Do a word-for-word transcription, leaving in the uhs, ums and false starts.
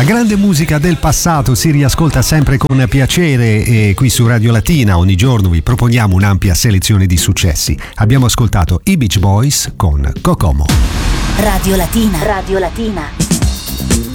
La grande musica del passato si riascolta sempre con piacere e qui su Radio Latina ogni giorno vi proponiamo un'ampia selezione di successi. Abbiamo ascoltato i Beach Boys con Kokomo. Radio Latina. Radio Latina.